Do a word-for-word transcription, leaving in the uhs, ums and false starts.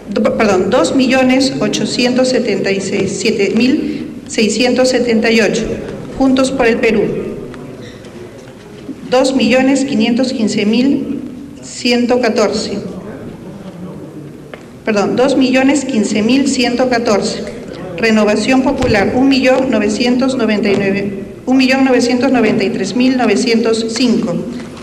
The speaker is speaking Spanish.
do, perdón, dos millones ochocientos setenta y siete mil seiscientos setenta y ocho, Juntos por el Perú, dos millones quinientos quince mil ciento catorce, perdón, dos millones quince mil ciento catorce, Renovación Popular, un millón novecientos noventa y nueve, un millón novecientos noventa y tres mil novecientos cinco,